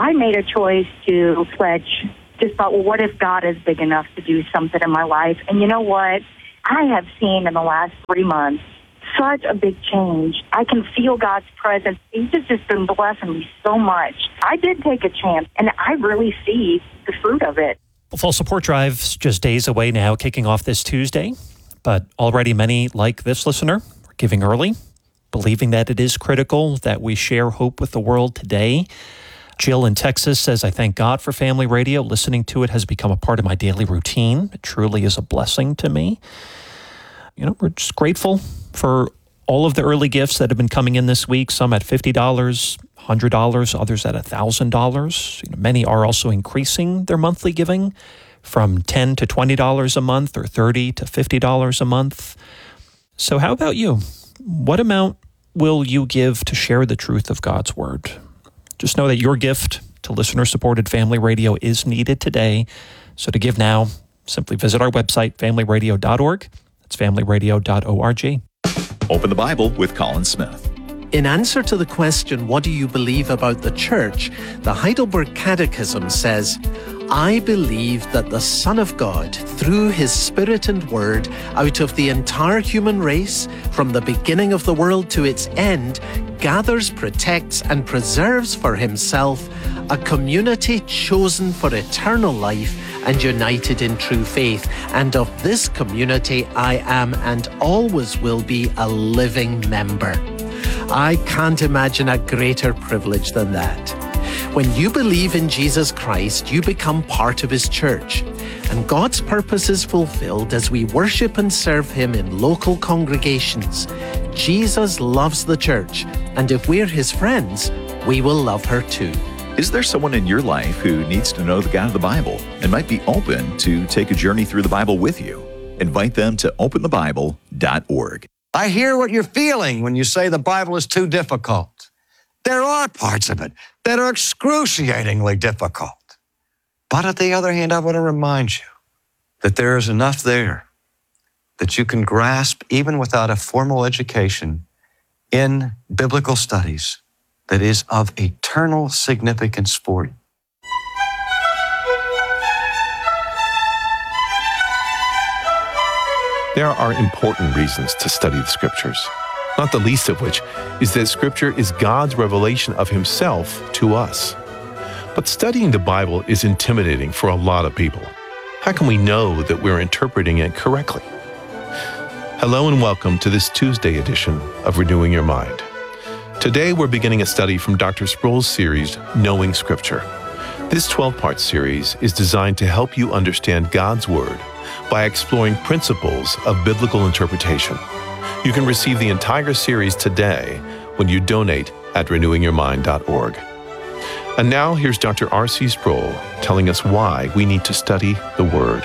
I made a choice to pledge. Just thought, well, what if God is big enough to do something in my life? And you know what? I have seen in the last 3 months such a big change. I can feel God's presence. He's just been blessing me so much. I did take a chance, and I really see the fruit of it. Fall Support Drive's just days away now, kicking off this Tuesday. But already many, like this listener, are giving early, believing that it is critical that we share hope with the world today. Jill in Texas says, I thank God for Family Radio. Listening to it has become a part of my daily routine. It truly is a blessing to me. We're just grateful for all of the early gifts that have been coming in this week, some at $50, $100, others at $1,000. Many are also increasing their monthly giving from $10 to $20 a month or $30 to $50 a month. So how about you? What amount will you give to share the truth of God's Word? Just know that your gift to listener-supported Family Radio is needed today. So to give now, simply visit our website, familyradio.org. It's familyradio.org. Open the Bible with Colin Smith. In answer to the question, what do you believe about the church? The Heidelberg Catechism says, I believe that the Son of God, through his Spirit and Word, out of the entire human race, from the beginning of the world to its end, gathers, protects, and preserves for himself a community chosen for eternal life and united in true faith. And of this community, I am and always will be a living member. I can't imagine a greater privilege than that. When you believe in Jesus Christ, you become part of his church. And God's purpose is fulfilled as we worship and serve him in local congregations. Jesus loves the church, and if we're his friends, we will love her too. Is there someone in your life who needs to know the God of the Bible and might be open to take a journey through the Bible with you? Invite them to openthebible.org. I hear what you're feeling when you say the Bible is too difficult. There are parts of it that are excruciatingly difficult. But on the other hand, I want to remind you that there is enough there that you can grasp even without a formal education in biblical studies that is of eternal significance for you. There are important reasons to study the Scriptures, not the least of which is that Scripture is God's revelation of himself to us. But studying the Bible is intimidating for a lot of people. How can we know that we're interpreting it correctly? Hello and welcome to this Tuesday edition of Renewing Your Mind. Today we're beginning a study from Dr. Sproul's series, Knowing Scripture. This 12-part series is designed to help you understand God's Word by exploring principles of biblical interpretation. You can receive the entire series today when you donate at renewingyourmind.org. And now here's Dr. R.C. Sproul telling us why we need to study the Word.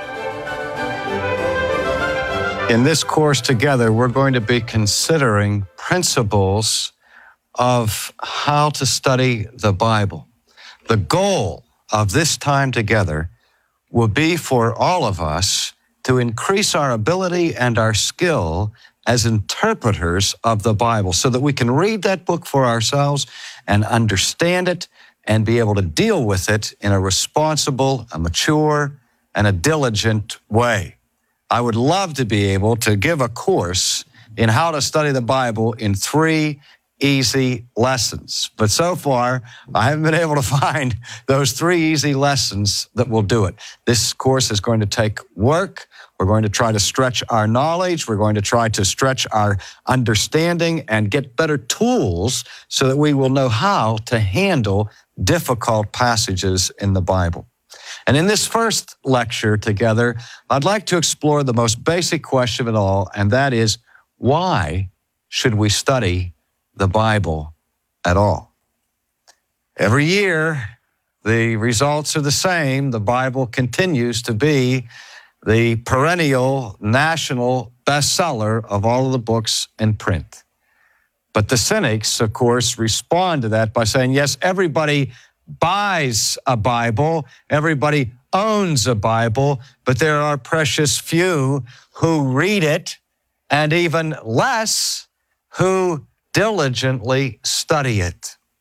In this course together, we're going to be considering principles of how to study the Bible. The goal of this time together will be for all of us to increase our ability and our skill as interpreters of the Bible so that we can read that book for ourselves and understand it and be able to deal with it in a responsible, a mature, and a diligent way. I would love to be able to give a course in how to study the Bible in 3 easy lessons. But so far, I haven't been able to find those 3 easy lessons that will do it. This course is going to take work. We're going to try to stretch our knowledge. We're going to try to stretch our understanding and get better tools so that we will know how to handle difficult passages in the Bible. And in this first lecture together, I'd like to explore the most basic question of it all, and that is, why should we study the Bible at all? Every year, the results are the same. The Bible continues to be the perennial national bestseller of all of the books in print. But the cynics, of course, respond to that by saying, yes, everybody buys a Bible, everybody owns a Bible, but there are precious few who read it, and even less who diligently study it.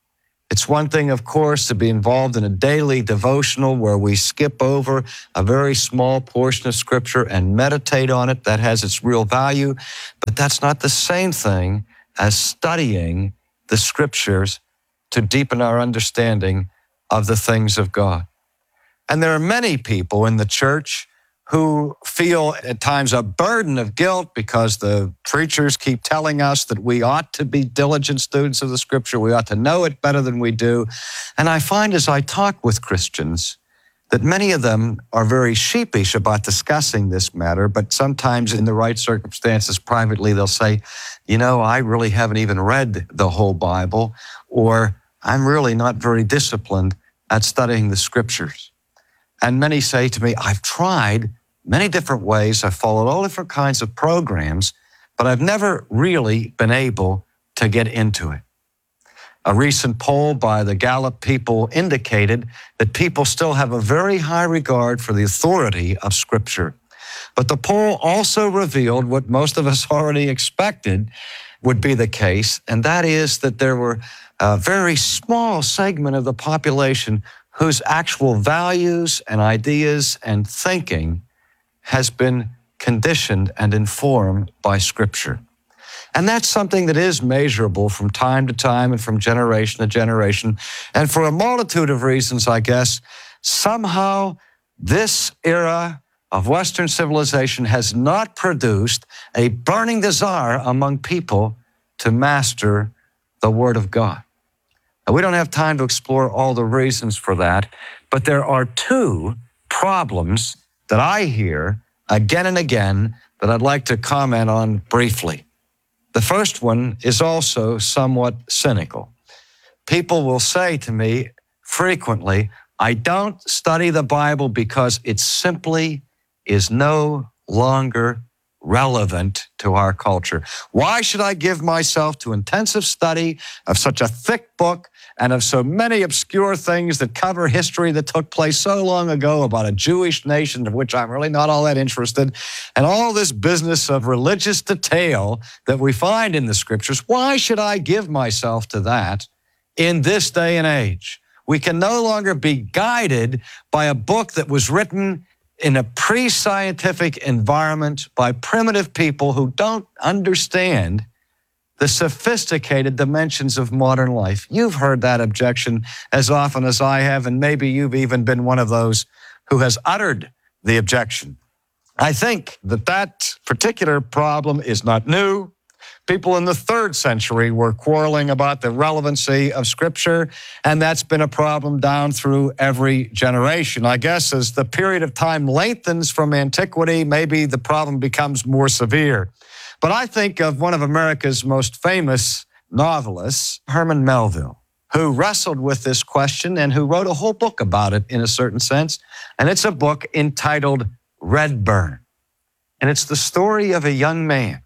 It's one thing, of course, to be involved in a daily devotional where we skip over a very small portion of Scripture and meditate on it. That has its real value. But that's not the same thing as studying the Scriptures to deepen our understanding of the things of God. And there are many people in the church who feel at times a burden of guilt because the preachers keep telling us that we ought to be diligent students of the Scripture, we ought to know it better than we do. And I find as I talk with Christians that many of them are very sheepish about discussing this matter, but sometimes in the right circumstances privately they'll say, you know, I really haven't even read the whole Bible, or I'm really not very disciplined at studying the Scriptures. And many say to me, I've tried many different ways, I've followed all different kinds of programs, but I've never really been able to get into it. A recent poll by the Gallup people indicated that people still have a very high regard for the authority of Scripture. But the poll also revealed what most of us already expected would be the case, and that is that there were a very small segment of the population whose actual values and ideas and thinking has been conditioned and informed by Scripture. And that's something that is measurable from time to time and from generation to generation. And for a multitude of reasons, I guess, somehow this era of Western civilization has not produced a burning desire among people to master the Word of God. Now, we don't have time to explore all the reasons for that, but there are two problems that I hear again and again that I'd like to comment on briefly. The first one is also somewhat cynical. People will say to me frequently, I don't study the Bible because it simply is no longer relevant to our culture. Why should I give myself to intensive study of such a thick book and of so many obscure things that cover history that took place so long ago about a Jewish nation of which I'm really not all that interested, and all this business of religious detail that we find in the Scriptures? Why should I give myself to that in this day and age? We can no longer be guided by a book that was written in a pre-scientific environment by primitive people who don't understand the sophisticated dimensions of modern life. You've heard that objection as often as I have, and maybe you've even been one of those who has uttered the objection. I think that particular problem is not new. People in the 3rd century were quarreling about the relevancy of Scripture, and that's been a problem down through every generation. I guess as the period of time lengthens from antiquity, maybe the problem becomes more severe. But I think of one of America's most famous novelists, Herman Melville, who wrestled with this question and who wrote a whole book about it in a certain sense. And it's a book entitled Redburn. And it's the story of a young man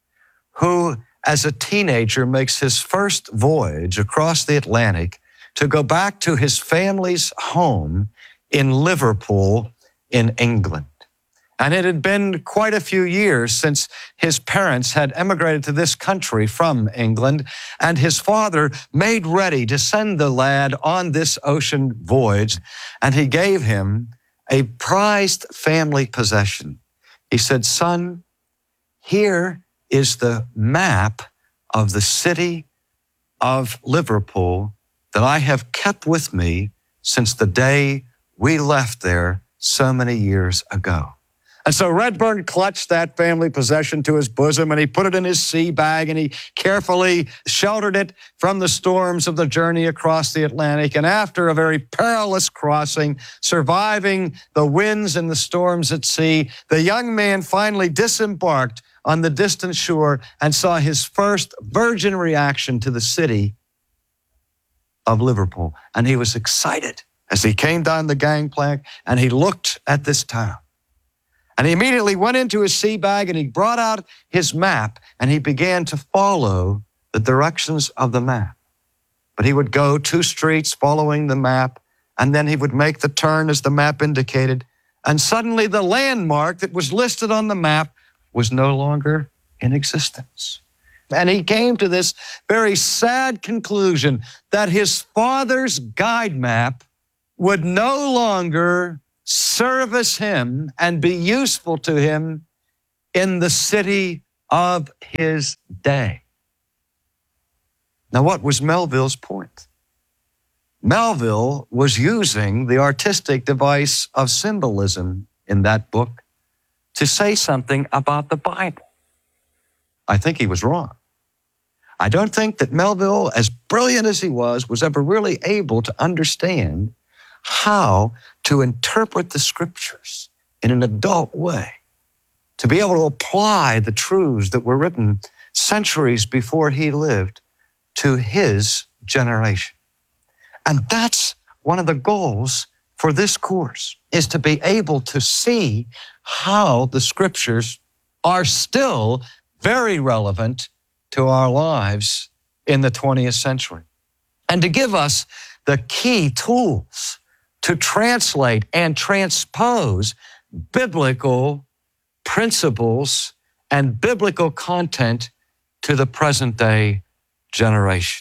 who, as a teenager, makes his first voyage across the Atlantic to go back to his family's home in Liverpool in England. And it had been quite a few years since his parents had emigrated to this country from England, and his father made ready to send the lad on this ocean voyage, and he gave him a prized family possession. He said, son, here is the map of the city of Liverpool that I have kept with me since the day we left there so many years ago. And so Redburn clutched that family possession to his bosom, and he put it in his sea bag, and he carefully sheltered it from the storms of the journey across the Atlantic. And after a very perilous crossing, surviving the winds and the storms at sea, the young man finally disembarked on the distant shore and saw his first virgin reaction to the city of Liverpool. And he was excited as he came down the gangplank and he looked at this town. And he immediately went into his sea bag and he brought out his map and he began to follow the directions of the map. But he would go 2 streets following the map, and then he would make the turn as the map indicated. And suddenly the landmark that was listed on the map was no longer in existence. And he came to this very sad conclusion that his father's guide map would no longer service him and be useful to him in the city of his day. Now, what was Melville's point? Melville was using the artistic device of symbolism in that book to say something about the Bible. I think he was wrong. I don't think that Melville, as brilliant as he was ever really able to understand how to interpret the scriptures in an adult way, to be able to apply the truths that were written centuries before he lived to his generation. And that's one of the goals for this course, is to be able to see how the scriptures are still very relevant to our lives in the 20th century, and to give us the key tools to translate and transpose biblical principles and biblical content to the present day generation.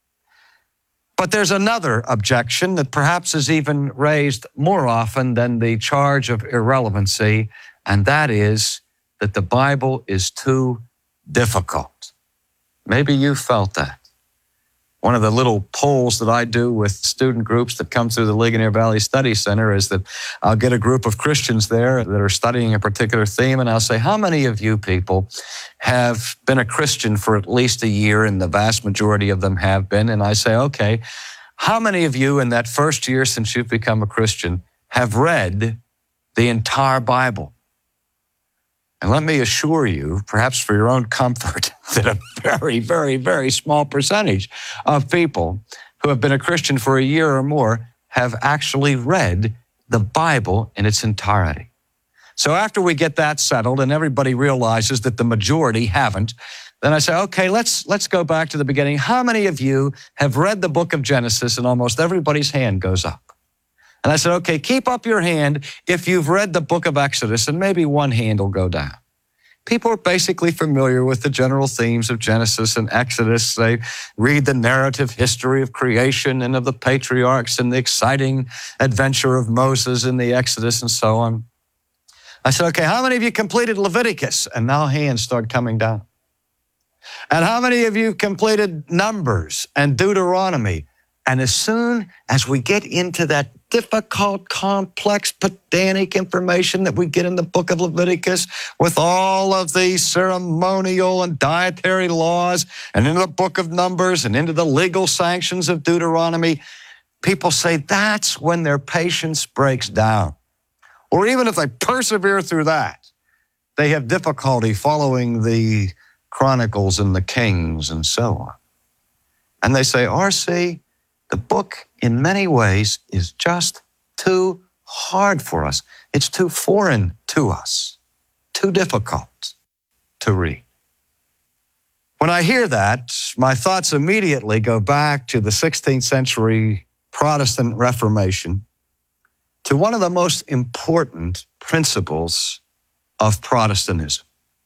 But there's another objection that perhaps is even raised more often than the charge of irrelevancy, and that is that the Bible is too difficult. Maybe you felt that. One of the little polls that I do with student groups that come through the Ligonier Valley Study Center is that I'll get a group of Christians there that are studying a particular theme, and I'll say, how many of you people have been a Christian for at least a year? And the vast majority of them have been. And I say, okay, how many of you in that first year since you've become a Christian have read the entire Bible? And let me assure you, perhaps for your own comfort, that a very, very, very small percentage of people who have been a Christian for a year or more have actually read the Bible in its entirety. So after we get that settled and everybody realizes that the majority haven't, then I say, okay, let's go back to the beginning. How many of you have read the book of Genesis? And almost everybody's hand goes up. And I said, okay, keep up your hand if you've read the book of Exodus, and maybe one hand will go down. People are basically familiar with the general themes of Genesis and Exodus. They read the narrative history of creation and of the patriarchs and the exciting adventure of Moses in the Exodus and so on. I said, okay, how many of you completed Leviticus? And now hands start coming down. And how many of you completed Numbers and Deuteronomy? And as soon as we get into that difficult, complex, pedantic information that we get in the book of Leviticus with all of the ceremonial and dietary laws, and into the book of Numbers and into the legal sanctions of Deuteronomy, people say that's when their patience breaks down. Or even if they persevere through that, they have difficulty following the Chronicles and the Kings and so on. And they say, R.C., the book, in many ways, is just too hard for us. It's too foreign to us, too difficult to read. When I hear that, my thoughts immediately go back to the 16th century Protestant Reformation, to one of the most important principles of Protestantism.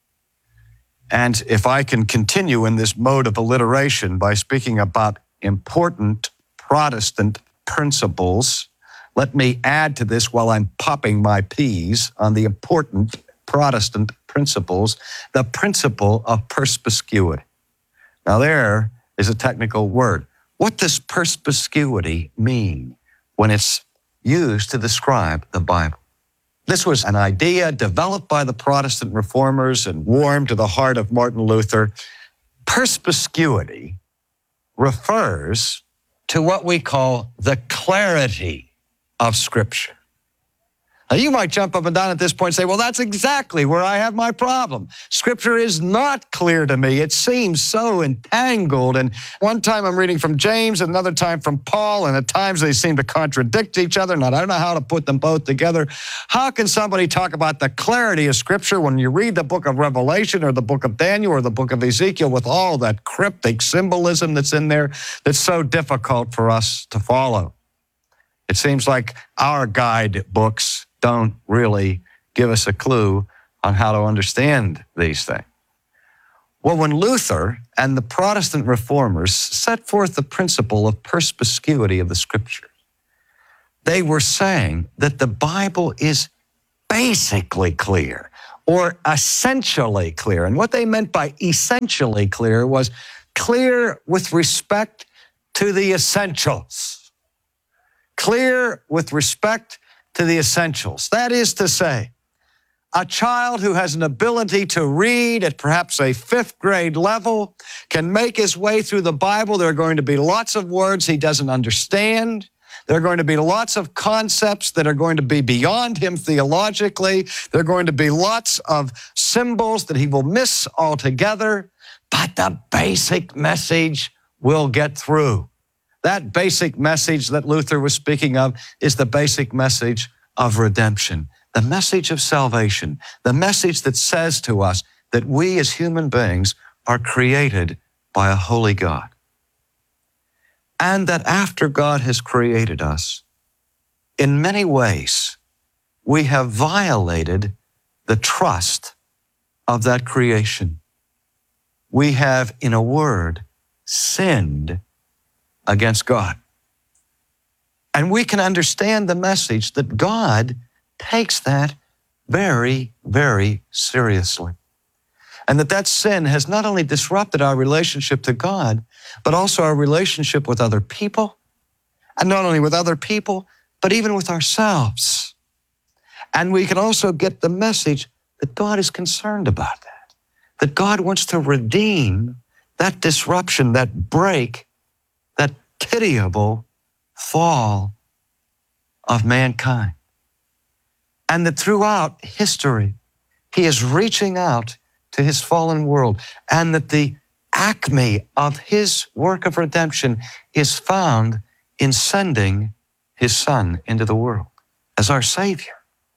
And if I can continue in this mode of alliteration by speaking about important Protestant principles, let me add to this while I'm popping my peas on the important Protestant principles, the principle of perspicuity. Now there is a technical word. What does perspicuity mean when it's used to describe the Bible? This was an idea developed by the Protestant reformers and warmed to the heart of Martin Luther. Perspicuity refers to what we call the clarity of Scripture. Now, you might jump up and down at this point and say, well, that's exactly where I have my problem. Scripture is not clear to me. It seems so entangled. And one time I'm reading from James, and another time from Paul, and at times they seem to contradict each other, and I don't know how to put them both together. How can somebody talk about the clarity of Scripture when you read the book of Revelation or the book of Daniel or the book of Ezekiel with all that cryptic symbolism that's in there that's so difficult for us to follow? It seems like our guide books don't really give us a clue on how to understand these things. Well, when Luther and the Protestant reformers set forth the principle of perspicuity of the Scriptures, they were saying that the Bible is basically clear or essentially clear. And what they meant by essentially clear was clear with respect to the essentials. Clear with respect to the essentials. That is to say, a child who has an ability to read at perhaps a 5th grade level can make his way through the Bible. There are going to be lots of words he doesn't understand. There are going to be lots of concepts that are going to be beyond him theologically. There are going to be lots of symbols that he will miss altogether. But the basic message will get through. That basic message that Luther was speaking of is the basic message of redemption, the message of salvation, the message that says to us that we as human beings are created by a holy God. And that after God has created us, in many ways, we have violated the trust of that creation. We have, in a word, sinned against God. And we can understand the message that God takes that very, very seriously. And that sin has not only disrupted our relationship to God, but also our relationship with other people. And not only with other people, but even with ourselves. And we can also get the message that God is concerned about that. That God wants to redeem that disruption, that break, that pitiable fall of mankind. And that throughout history, he is reaching out to his fallen world, and that the acme of his work of redemption is found in sending his Son into the world as our Savior.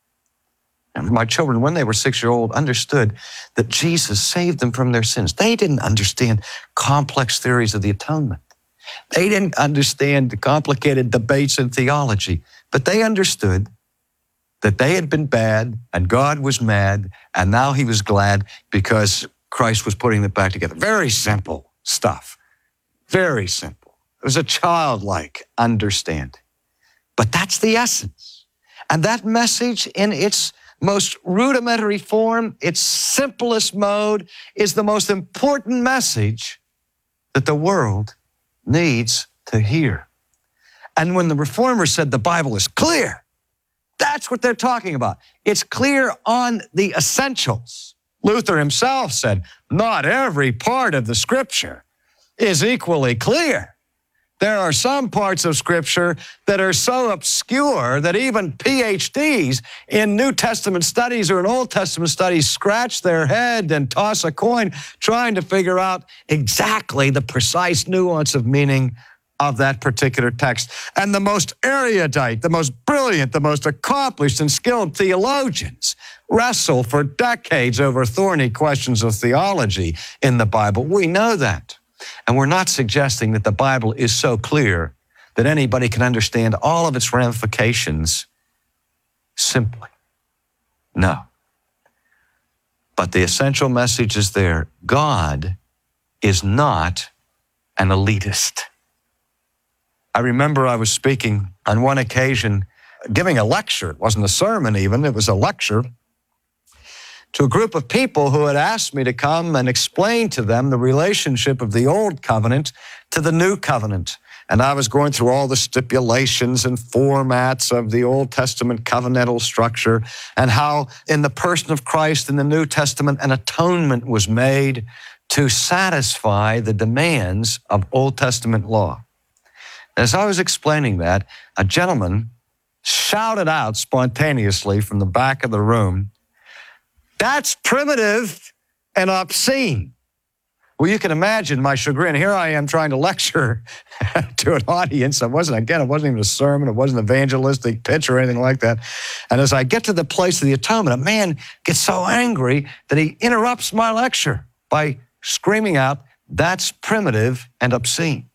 And my children, when they were 6-year-old, understood that Jesus saved them from their sins. They didn't understand complex theories of the atonement. They didn't understand the complicated debates in theology, but they understood that they had been bad and God was mad, and now he was glad because Christ was putting it back together. Very simple stuff. Very simple. It was a childlike understanding. But that's the essence. And that message in its most rudimentary form, its simplest mode, is the most important message that the world needs to hear. And when the Reformers said the Bible is clear, that's what they're talking about. It's clear on the essentials. Luther himself said, not every part of the Scripture is equally clear. There are some parts of Scripture that are so obscure that even PhDs in New Testament studies or in Old Testament studies scratch their head and toss a coin trying to figure out exactly the precise nuance of meaning of that particular text. And the most erudite, the most brilliant, the most accomplished and skilled theologians wrestle for decades over thorny questions of theology in the Bible. We know that. And we're not suggesting that the Bible is so clear that anybody can understand all of its ramifications simply. No. But the essential message is there. God is not an elitist. I remember I was speaking on one occasion, giving a lecture. It wasn't a sermon even, it was a lecture to a group of people who had asked me to come and explain to them the relationship of the Old Covenant to the New Covenant. And I was going through all the stipulations and formats of the Old Testament covenantal structure and how in the person of Christ in the New Testament an atonement was made to satisfy the demands of Old Testament law. As I was explaining that, a gentleman shouted out spontaneously from the back of the room, "That's primitive and obscene." Well, you can imagine my chagrin. Here I am trying to lecture to an audience. It wasn't even a sermon. It wasn't an evangelistic pitch or anything like that. And as I get to the place of the atonement, a man gets so angry that he interrupts my lecture by screaming out, "That's primitive and obscene."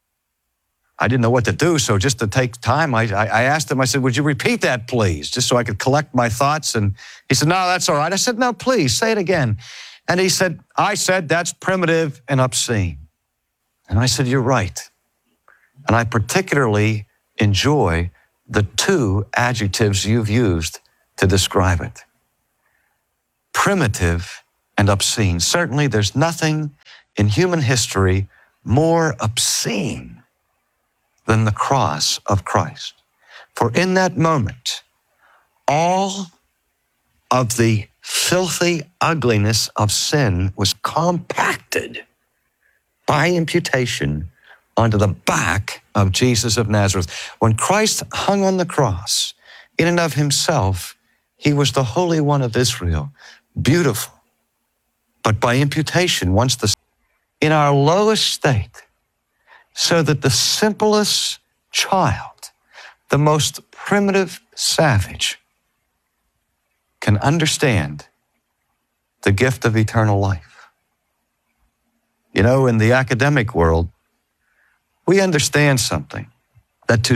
I didn't know what to do, so just to take time, I asked him, I said, "Would you repeat that, please?" Just so I could collect my thoughts. And he said, "No, that's all right." I said, "No, please, say it again." And he said, I said, that's primitive and obscene. And I said, you're right. And I particularly enjoy the two adjectives you've used to describe it. Primitive and obscene. Certainly there's nothing in human history more obscene than the cross of Christ. For in that moment, all of the filthy ugliness of sin was compacted by imputation onto the back of Jesus of Nazareth. When Christ hung on the cross, in and of himself, he was the Holy One of Israel, beautiful. But by imputation, in our lowest state, so that the simplest child, the most primitive savage, can understand the gift of eternal life. You know, in the academic world, we understand something, that to